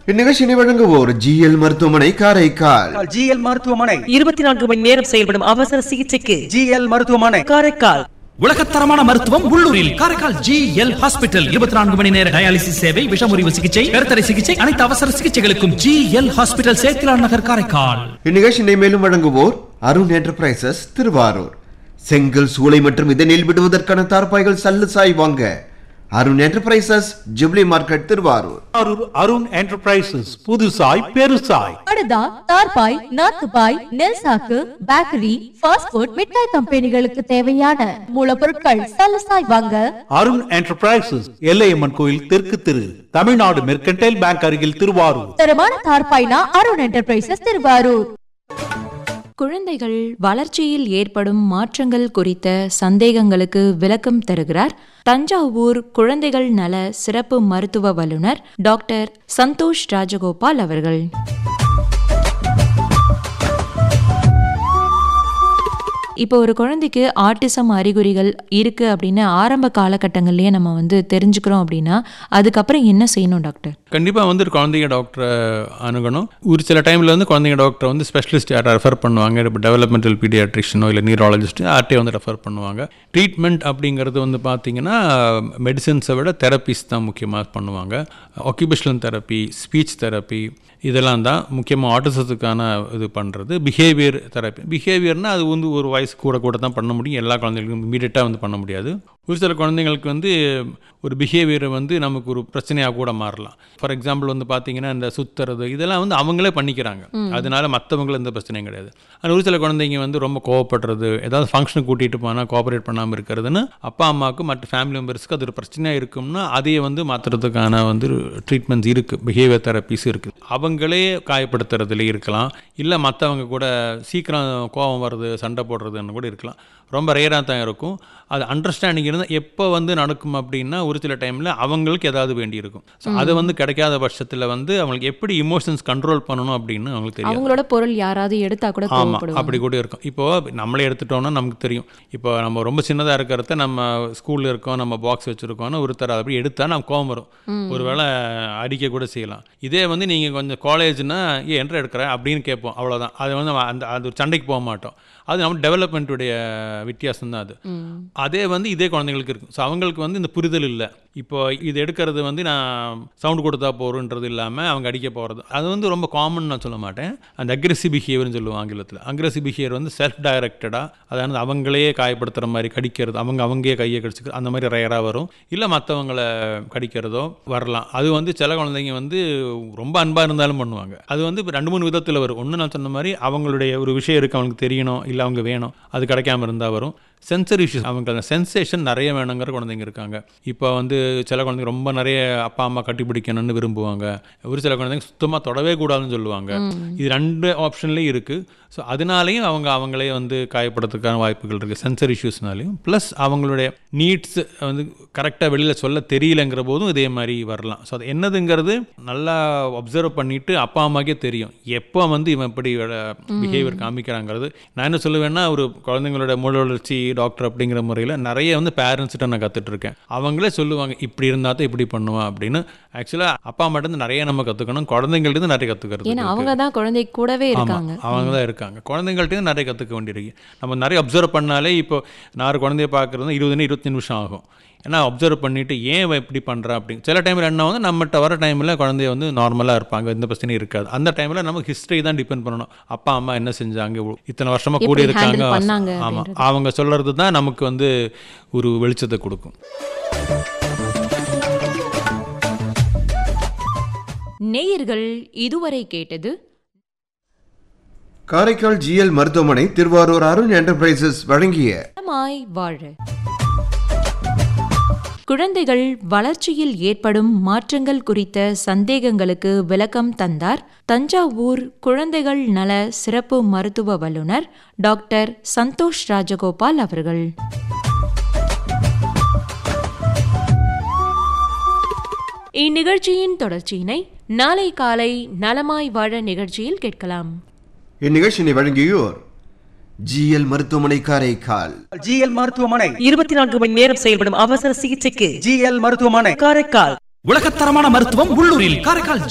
இந்நிகழ்ச்சியை வழங்குவோர் ஜிஎல் மருத்துவமனை காரைக்கால். ஜிஎல் மருத்துவமனை 24 மணி நேரம் செயல்படும் அவசர சிகிச்சைக்கு ஜிஎல் மருத்துவமனை காரைக்கால். உலகத்தரமான மருத்துவம் உள்ளூரில் காரைக்கால் ஜிஎல் ஹாஸ்பிட்டல். 24 மணி நேர டயாலிசிஸ் சேவை, விஷமுறிவு சிகிச்சை, கருத்தடை சிகிச்சை, அனைத்து அவசர சிகிச்சைகளுக்கும் ஜிஎல் ஹாஸ்பிட்டல், சேத்திலான் நகர், காரைக்கால். இந்நிகழ்ச்சியை மேலும் வழங்குவோர் அருண் என்டர்பிரைசஸ் திருவாரூர். செங்கல், சூளை மற்றும் இதனில் விடுவதற்கான தார்பாய்கள் சல்லுசாய் வாங்க Arun enterprises, jubilee market, Thiruvarur. Arun enterprises புதுசாய் பெருசாய் படுதா, தார்பாய், நாத்துபாய், நெல் சாக்கு, பேக்கரி, ஃபாஸ்ட் ஃபுட், மிட்டாய் கம்பெனிகளுக்கு தேவையான மூலப்பொருட்கள் சலசாய் வாங்க அருண் என்டர்பிரைசஸ், எல்லையம்மன் கோயில் தெற்கு திரு, தமிழ்நாடு மெர்கன்டைல் பேங்க் அருகில், திருவாரூர். தரமான தார்பாய்னா அருண் என்டர்பிரைசஸ், திருவாரூர். குழந்தைகள் வளர்ச்சியில் ஏற்படும் மாற்றங்கள் குறித்த சந்தேகங்களுக்கு விளக்கம் தருகிறார் தஞ்சாவூர் குழந்தைகள் நல சிறப்பு மருத்துவ வல்லுநர் டாக்டர் சந்தோஷ் ராஜகோபால் அவர்கள். இப்போ ஒரு குழந்தைக்கு ஆட்டிசம் அறிகுறிகள் இருக்கு அப்படின்னு ஆரம்ப காலகட்டங்கள்லயே நம்ம தெரிஞ்சுக்கிறோம் அப்படின்னா அதுக்கப்புறம் என்ன செய்யணும் டாக்டர்? கண்டிப்பாக குழந்தைங்க டாக்டரை அணுகணும். ஒரு சில டைமில் குழந்தைங்க டாக்டரை ஸ்பெஷலிஸ்ட் யாரை ரெஃபர் பண்ணுவாங்க. இப்போ டெவலப்மெண்டல் பீடியாட்ரிஷனோ இல்லை நியூராலஜிஸ்ட்டு யார்ட்டே ரெஃபர் பண்ணுவாங்க. ட்ரீட்மெண்ட் அப்படிங்கிறது பார்த்தீங்கன்னா மெடிசன்ஸை விட தெரப்பிஸ் தான் முக்கியமாக பண்ணுவாங்க. ஆக்குபேஷனல் தெரப்பி, ஸ்பீச் தெரப்பி, இதெல்லாம் தான் முக்கியமாக ஆட்டிசத்துக்கான இது பண்ணுறது. பிஹேவியர் தெரப்பி, பிஹேவியர்னால் அது ஒரு வயசு கூட தான் பண்ண முடியும். எல்லா குழந்தைகளுக்கும் இமீடியட்டாக பண்ண முடியாது. ஒரு சில குழந்தைங்களுக்கு ஒரு பிஹேவியரை நமக்கு ஒரு பிரச்சனையாக கூட மாறலாம். ஃபார் எக்ஸாம்பிள் பார்த்தீங்கன்னா இந்த சுத்துறது இதெல்லாம் அவங்களே பண்ணிக்கிறாங்க. அதனால மற்றவங்களும் எந்த பிரச்சனையும் கிடையாது. ஆனால் ஒரு சில குழந்தைங்க ரொம்ப கோவப்படுறது, ஏதாவது ஃபங்க்ஷனுக்கு கூட்டிகிட்டு போனால் கோஆப்ரேட் பண்ணாமல் இருக்கிறதுன்னு அப்பா அம்மாவுக்கு மற்ற ஃபேமிலி மெம்பர்ஸ்க்கு அது ஒரு பிரச்சனையாக இருக்கும்னா அதையே மாற்றுறதுக்கான ட்ரீட்மெண்ட்ஸ் இருக்குது, பிஹேவியர் தெரப்பிஸ் இருக்குது. அவங்களே காயப்படுத்துறதுல இருக்கலாம், இல்லை மற்றவங்க கூட சீக்கிரம் கோபம் வருது, சண்டை போடுறதுன்னு கூட இருக்கலாம். ரொம்ப ரேராக தான் இருக்கும். அது அண்டர்ஸ்டாண்டிங் இருந்தால் எப்போ நடக்கும் அப்படின்னா ஒரு சில டைமில் அவங்களுக்கு ஏதாவது வேண்டி இருக்கும். ஸோ அது கிடைக்காத பட்சத்தில் அவங்களுக்கு எப்படி இமோஷன்ஸ் கண்ட்ரோல் பண்ணணும் அப்படின்னு அவங்களுக்கு தெரியும். அவங்களோட பொருள் யாராவது எடுத்தா கூட ஆமாம், அப்படி கூட இருக்கும். இப்போது நம்மளே எடுத்துட்டோம்னா நமக்கு தெரியும். இப்போ நம்ம ரொம்ப சின்னதாக இருக்கிறத நம்ம ஸ்கூலில் இருக்கோம், நம்ம பாக்ஸ் வச்சுருக்கோம்னா ஒருத்தர் அப்படி எடுத்தால் நம்ம கோவம் வரும், ஒருவேளை அடிக்க கூட செய்யலாம். இதே நீங்கள் கொஞ்சம் காலேஜ்னா என்ட்ரு எடுக்கிறேன் அப்படின்னு கேட்போம், அவ்வளோதான். அது அது ஒரு சண்டைக்கு போக மாட்டோம். அது நம்ம டெவலப்மெண்ட்டுடைய வித்தியாசம் தான் அது. அதே இதே குழந்தைங்களுக்கு இருக்கும். ஸோ அவங்களுக்கு இந்த புரிதல் இல்லை. இப்போ இது எடுக்கிறது நான் சவுண்டு கொடுத்தா போகிறன்றது இல்லாமல் அவங்க அடிக்க போகிறது, அது ரொம்ப காமன் நான் சொல்ல மாட்டேன். அந்த அக்ரெசிவ் பிஹேவியர்னு சொல்லுவோம் ஆங்கிலத்தில். அக்ரெசிவ் பிஹேவியர் செல்ஃப் டைரக்டடாக, அதாவது அவங்களே காயப்படுத்துகிற மாதிரி கடிக்கிறது, அவங்கே கையை கடிச்சிக்கிறது, அந்த மாதிரி ரேராக வரும். இல்லை மற்றவங்களை கடிக்கிறதோ வரலாம். அது சில குழந்தைங்க ரொம்ப அன்பாக இருந்தாலும் பண்ணுவாங்க. அது 2-3 விதத்தில் வரும். ஒன்று நான் சொன்ன மாதிரி அவங்களுடைய ஒரு விஷயம் இருக்குது, அவங்களுக்கு தெரியணும், இல்லை அவங்க வேணும், அது கிடைக்காம இருந்தால் வரும். சென்சரி இஷ்யூஸ், அவங்க அந்த சென்சேஷன் நிறைய வேணுங்கிற குழந்தைங்க இருக்காங்க. இப்போ சில குழந்தைங்க ரொம்ப நிறைய அப்பா அம்மா கட்டிப்பிடிக்கணும்னு விரும்புவாங்க. ஒரு சில குழந்தைங்க சுத்தமாக தொடவே கூடாதுன்னு சொல்லுவாங்க. இது 2 ஆப்ஷன்லேயும் இருக்குது. ஸோ அதனாலேயும் அவங்களே காயப்படுறதுக்கான வாய்ப்புகள் இருக்குது, சென்சரி இஷ்யூஸ்னாலையும். ப்ளஸ் அவங்களுடைய நீட்ஸ் கரெக்டாக வெளியில் சொல்ல தெரியலங்கிற போதும் இதே மாதிரி வரலாம். ஸோ அது என்னதுங்கிறது நல்லா அப்சர்வ் பண்ணிவிட்டு அப்பா அம்மாக்கே தெரியும் எப்போ இவன் இப்படி பிஹேவியர் காமிக்கிறாங்கிறது. நான் என்ன சொல்லுவேன்னா, ஒரு குழந்தைங்களோட மூல வளர்ச்சி டாக்டர் அப்படிங்கிற முறையில் நிறைய பேரண்ட்ஸ்கிட்ட நான் கற்றுட்ருக்கேன். அவங்களே சொல்லுவாங்க இப்படி இருந்தால் தான் இப்படி பண்ணுவான் அப்படின்னு. ஆக்சுவலாக அப்பா அம்மாட்டேருந்து நிறைய நம்ம கற்றுக்கணும், குழந்தைங்கள்ட்ட நிறைய கற்றுக்கிறது. அவங்க தான் குழந்தை கூடவே இருக்காங்க, அவங்க தான் இருக்காங்க. குழந்தைங்கள்ட்ட நிறைய கற்றுக்க வேண்டியிருக்கு. நம்ம நிறைய அப்சர்வ் பண்ணாலே இப்போ நான் ஒரு குழந்தைய பார்க்குறது 20-25 நிமிஷம் ஆகும். ஏன்னா அப்சர்வ் பண்ணிவிட்டு ஏன் இப்படி பண்ணுறான் அப்படின்னு. சில டைமில் என்ன நம்மகிட்ட வர டைமில் குழந்தைய நார்மலாக இருப்பாங்க, எந்த பிரச்சனையும் இருக்காது. அந்த டைமில் நம்ம ஹிஸ்ட்ரி தான் டிபெண்ட் பண்ணணும். அப்பா அம்மா என்ன செஞ்சாங்க, இத்தனை வருஷமாக கூட இருக்காங்க, ஆமாம், அவங்க சொல்கிறது தான் நமக்கு ஒரு வெளிச்சத்தை கொடுக்கும். நேயர்கள் இதுவரை கேட்டது காரைக்கால் ஜிஎல் மருத்துவமனை திருவாரூர் அருண் என்டர்பிரைசஸ் வழங்கிய வாழ. குழந்தைகள் வளர்ச்சியில் ஏற்படும் மாற்றங்கள் குறித்த சந்தேகங்களுக்கு விளக்கம் தந்தார் தஞ்சாவூர் குழந்தைகள் நல சிறப்பு மருத்துவ வல்லுநர் டாக்டர் சந்தோஷ் ராஜகோபால் அவர்கள். இந்நிகழ்ச்சியின் தொடர்ச்சியினை நாளை காலை நலமாய் வாழ நிகழ்ச்சியில் கேட்கலாம். இந்நிகழ்ச்சியை வழங்கியோர் ஜிஎல் மருத்துவமனை காரைக்கால். ஜிஎல் மருத்துவமனை 24 மணி நேரம் செயல்படும் அவசர சிகிச்சைக்கு ஜிஎல் மருத்துவமனை காரைக்கால். உலகத்தரமான மருத்துவம் உள்ளூரில் காரைக்கால்